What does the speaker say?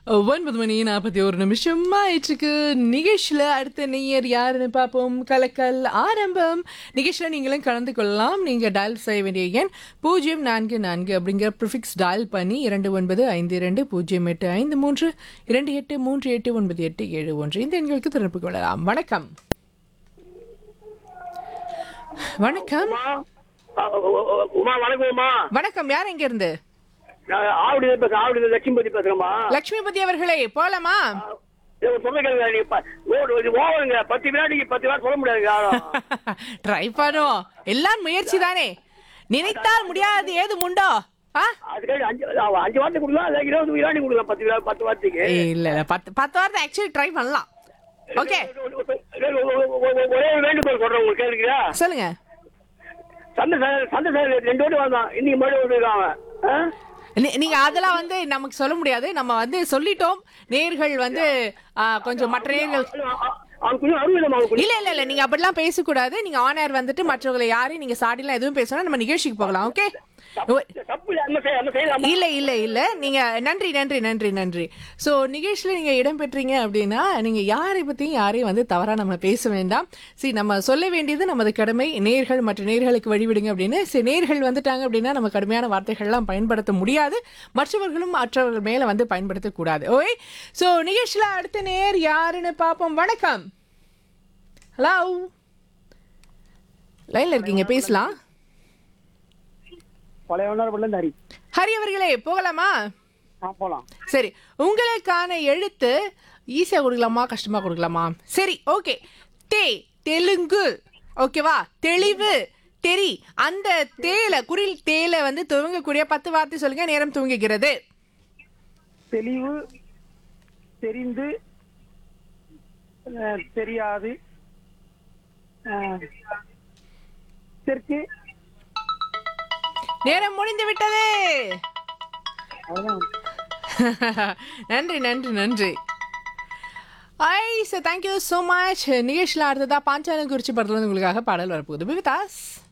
9:41 ஆயிற்றுக்கு. நிகழ்ச்சியில் அடுத்த நேயர் யாருன்னு பார்ப்போம். கலக்கல் ஆரம்பம். நிகழ்ச்சியில் நீங்களும் கலந்து கொள்ளலாம். நீங்கள் டயல் செய்ய வேண்டிய எண் 044 அப்படிங்கிற ப்ரிஃபிக்ஸ் டயல் பண்ணி 29520853 28389871 இந்த எண்களுக்கு தொடர்பு கொள்ளலாம். வணக்கம். வணக்கம். உமா வணக்கம். உமா வணக்கம். யார் எங்க இருந்து? ஆவடி லட்சுமிபதி பேசுறேம்மா. லட்சுமிபதி அவர்களே, போலாமா? ஓவருங்க 10 வினாடிக்கு 10 வாரம் சொல்ல முடியாது யாரும். ட்ரை பண்ணுவோம். எல்லாம் முயற்சி தானே. நினைத்தால் முடியாது ஏது உண்டோ? அதுக்காக 5 வாரத்துக்கு கொடுக்கலாம், 20 வினாடி கொடுக்கலாம். 10 வாரத்துக்கு இல்ல 10 வாரத்தை ஆக்சுவலி ட்ரை பண்ணலாம். ஓகே, ஒரே வேண்டுகோள் சொல்றேன் உங்களுக்கு, கேளுங்க. சொல்லுங்க. சந்தை 2 வாட்டி வந்தான், இன்னைக்கு மறுபடியும் வந்துருக்காங்க. நீங்க அதெல்லாம் நமக்கு சொல்ல முடியாது. நம்ம சொல்லிட்டோம். நேர்கள் கொஞ்சம் மற்ற நேர்கள் இல்ல இல்ல இல்ல நீங்க அப்படிலாம் பேசக்கூடாது. நீங்க ஆன் ஏர் மற்றவங்களை யாரையும் நீங்க சாடிலாம் எதுவும் பேசணும். நம்ம நிகழ்ச்சிக்கு போகலாம். ஓகே. இல்ல இல்ல இல்ல நீங்க நன்றி நன்றி நன்றி நன்றி. சோ நிகழ்ச்சியில நீங்க இடம் பெற்றீங்க அப்படின்னா நீங்க யாரை பத்தியும் யாரையும் தவறா நம்ம பேச வேண்டாம். சரி, நம்ம சொல்ல வேண்டியது நமது கடமை. நேர்கள் மற்ற நேர்களுக்கு வழிவிடுங்க அப்படின்னு. சரி, நேர்கள் வந்துட்டாங்க அப்படின்னா நம்ம கடுமையான வார்த்தைகள்லாம் பயன்படுத்த முடியாது. மற்றவர்களும் மற்றவர்கள் மேல பயன்படுத்த கூடாது. ஓகே. சோ நிகழ்ச்சியில அடுத்த நேர் யாருன்னு பாப்போம். வணக்கம். ஹலோ, லைன்ல இருக்கீங்க, பேசலாம். ஹரி அவர்களே, போகலாமா? போலாம். சரி, உங்களுக்கான எழுத்து ஈஸியா கொடுக்கலாமா கஷ்டமா கொடுக்கலாமா? சரி, ஓகே. தெலுங்கு. ஓகேவா? தெளிவு, தெரி. அந்த தேல குரில் தேல துவங்கக்கூடிய 10 வார்த்தை சொல்லுங்க. நேரம் துவங்குகிறது. தெளிவு, தெரிந்து, தெரியாது, தெற்கு. நேரம் முடிந்து விட்டது. நன்றி நன்றி நன்றி. Thank you so much. நிகழ்ச்சியில் அடுத்ததா பாஞ்சாலம் குறிச்சி படத்துல உங்களுக்காக பாடல் வரப்போகுது. பிவிதாஸ்.